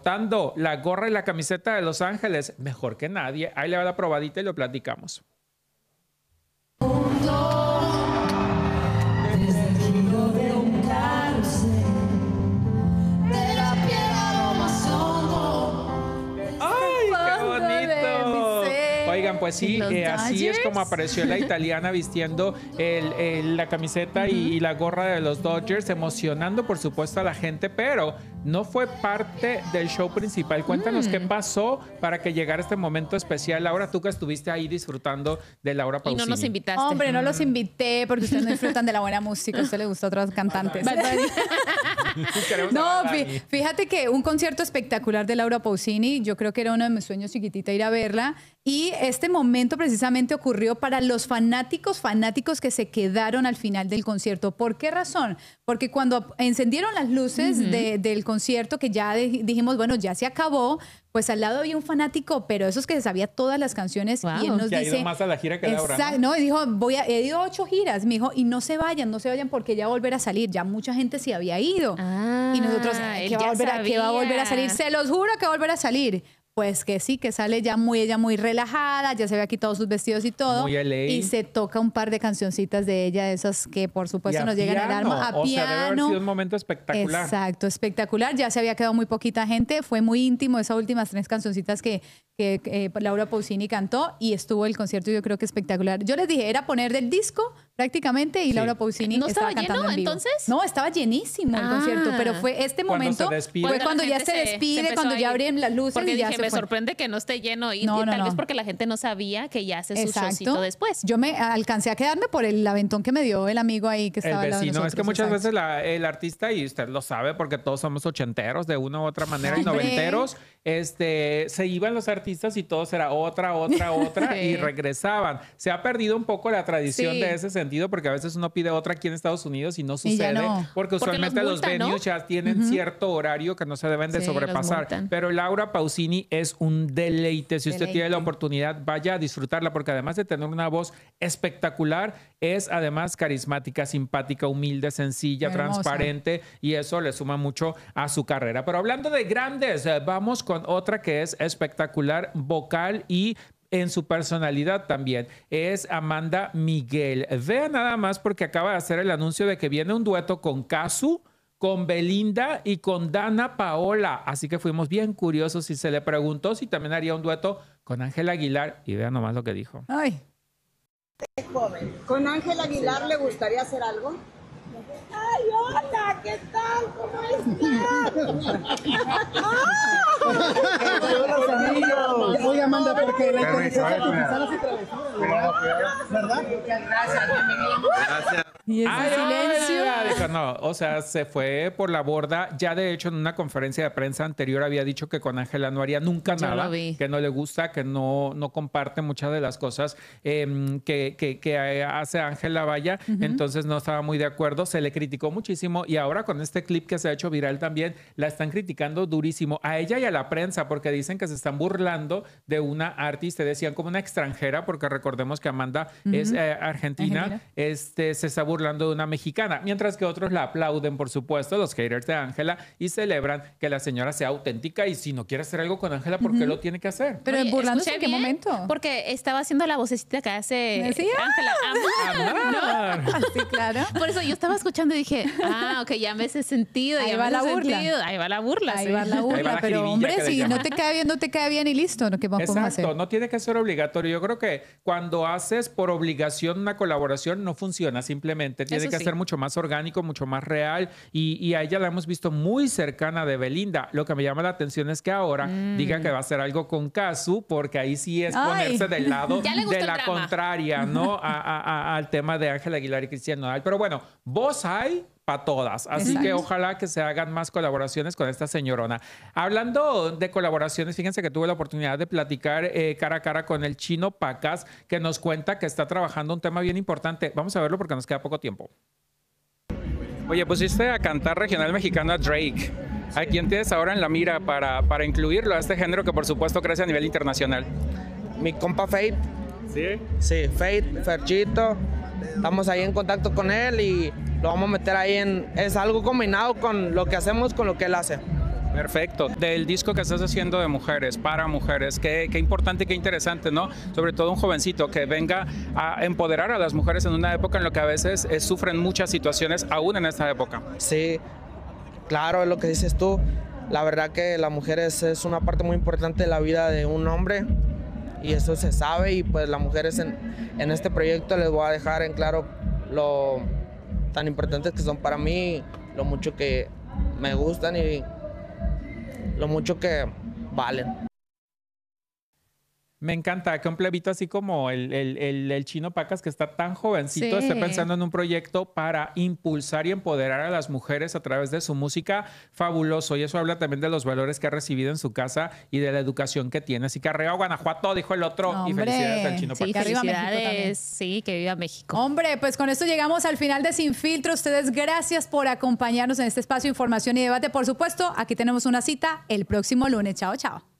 portando la gorra y la camiseta de Los Ángeles mejor que nadie. Ahí le va la probadita y lo platicamos. Oigan, pues sí, así es como apareció la italiana vistiendo la camiseta y la gorra de los Dodgers, emocionando por supuesto a la gente, pero no fue parte del show principal. Cuéntanos qué pasó para que llegara este momento especial. Laura, tú que estuviste ahí disfrutando de Laura Pausini. Y no nos invitaste. Hombre, no los invité porque ustedes no disfrutan de la buena música. A usted le gusta a otros cantantes. No, fíjate que un concierto espectacular de Laura Pausini, yo creo que era uno de mis sueños, chiquitita, ir a verla. Y este momento precisamente ocurrió para los fanáticos que se quedaron al final del concierto. ¿Por qué razón? Porque cuando encendieron las luces del concierto, que ya dijimos, bueno, ya se acabó, pues al lado había un fanático, pero esos que se sabía todas las canciones. Wow. Y él nos que dice... ha ido más a la gira que Laura, exacto, ¿no? Y dijo, he ido a 8 giras. Me dijo, y no se vayan porque ya va a volver a salir. Ya mucha gente se había ido. Y nosotros, ¿qué va a volver a salir? Se los juro que va a volver a salir. Pues que sí, que sale ella muy relajada, ya se había quitado sus vestidos y todo. Muy LA. Y se toca un par de cancioncitas de ella, esas que por supuesto nos llegan al alma. A o piano. sea, debe haber sido un momento espectacular. Exacto, espectacular. Ya se había quedado muy poquita gente. Fue muy íntimo esas últimas 3 cancioncitas que Laura Pausini cantó y estuvo el concierto, yo creo que espectacular. Yo les dije, era poner del disco prácticamente y Laura Pausini ¿No estaba cantando lleno, en vivo. entonces? No, estaba llenísimo el concierto, pero fue este momento, fue cuando ya se despide, cuando ya abren las luces porque y ya dije, me sorprende que no esté lleno y tal vez porque la gente no sabía que ya hace su showcito después. Yo me alcancé a quedarme por el aventón que me dio el amigo ahí que estaba el vecino. al lado de nosotros. Es que muchas veces el artista, y usted lo sabe porque todos somos ochenteros de una u otra manera y noventeros, se iban los artistas y todos era otra y regresaban. Se ha perdido un poco la tradición de ese sentido porque a veces uno pide otra aquí en Estados Unidos y no sucede porque usualmente los venues ya tienen cierto horario que no se deben de sobrepasar. Pero Laura Pausini es un deleite. Si usted tiene la oportunidad, vaya a disfrutarla porque además de tener una voz espectacular, es además carismática, simpática, humilde, sencilla, transparente y eso le suma mucho a su carrera. Pero hablando de grandes, vamos con otra que es espectacular, vocal y en su personalidad también. Es Amanda Miguel. Vean nada más porque acaba de hacer el anuncio de que viene un dueto con Cazzu, con Belinda y con Dana Paola. Así que fuimos bien curiosos y se le preguntó si también haría un dueto con Ángel Aguilar y vean nomás lo que dijo. Ay. Joven. ¿Con Ángel Aguilar le gustaría hacer algo? ¡Ay, hola! ¿Qué tal? ¿Cómo estás? ¡Hola, amigos! Oye, Amanda, porque la introducción de tus guitarras y travesuras, ¿verdad? Gracias, bienvenido. Gracias. Y ese silencio. Dijo, no, o sea, se fue por la borda. Ya de hecho en una conferencia de prensa anterior había dicho que con Ángela no haría nunca nada, que no le gusta, que no comparte muchas de las cosas que hace Ángela, vaya. Entonces no estaba muy de acuerdo, se le criticó muchísimo y ahora con este clip que se ha hecho viral también la están criticando durísimo a ella y a la prensa porque dicen que se están burlando de una artista, decían como una extranjera porque recordemos que Amanda es argentina. Se está burlando de una mexicana, mientras que otros la aplauden, por supuesto, los haters de Ángela y celebran que la señora sea auténtica y si no quiere hacer algo con Ángela, ¿por qué lo tiene que hacer? Pero burlándose ¿en qué momento? Porque estaba haciendo la vocecita que hace Ángela. Amar. Sí, claro. Por eso yo estaba escuchando y dije, ok, ya me hace sentido. Ahí va la burla. Ahí va la burla. Ahí va la burla, pero hombre, si no te cae bien, no te cae bien y listo. ¿Qué podemos hacer? Exacto, no tiene que ser obligatorio. Yo creo que cuando haces por obligación una colaboración no funciona, simplemente tiene que ser mucho más orgánico, mucho más real y a ella la hemos visto muy cercana de Belinda. Lo que me llama la atención es que ahora diga que va a hacer algo con Cazzu porque ahí sí es ponerse del lado de la contraria, ¿no? Al tema de Ángel Aguilar y Cristian Nodal. Pero bueno, voz hay para todas. Así que ojalá que se hagan más colaboraciones con esta señorona. Hablando de colaboraciones, fíjense que tuve la oportunidad de platicar cara a cara con el Chino Pacas, que nos cuenta que está trabajando un tema bien importante. Vamos a verlo porque nos queda poco tiempo. Oye, pusiste a cantar regional mexicano a Drake. ¿A quién tienes ahora en la mira para incluirlo a este género que por supuesto crece a nivel internacional? Mi compa Fate. ¿Sí? Sí, Fate, Ferchito. Estamos ahí en contacto con él y lo vamos a meter ahí es algo combinado con lo que hacemos con lo que él hace. Perfecto. Del disco que estás haciendo de mujeres, para mujeres, qué importante y qué interesante, ¿no? Sobre todo un jovencito que venga a empoderar a las mujeres en una época en la que a veces sufren muchas situaciones, aún en esta época. Sí, claro, es lo que dices tú. La verdad que la mujer es una parte muy importante de la vida de un hombre y eso se sabe, y pues las mujeres en este proyecto les voy a dejar en claro lo tan importantes que son para mí, lo mucho que me gustan y lo mucho que valen. Me encanta que un plebito así como el Chino Pacas, que está tan jovencito, esté pensando en un proyecto para impulsar y empoderar a las mujeres a través de su música. Fabuloso. Y eso habla también de los valores que ha recibido en su casa y de la educación que tiene. Así que arriba Guanajuato, dijo el otro. Hombre. Y felicidades al Chino Pacas. Sí, felicidades. Sí, que viva México. Hombre, pues con esto llegamos al final de Sin Filtro. Ustedes, gracias por acompañarnos en este espacio de información y debate. Por supuesto, aquí tenemos una cita el próximo lunes. Chao, chao.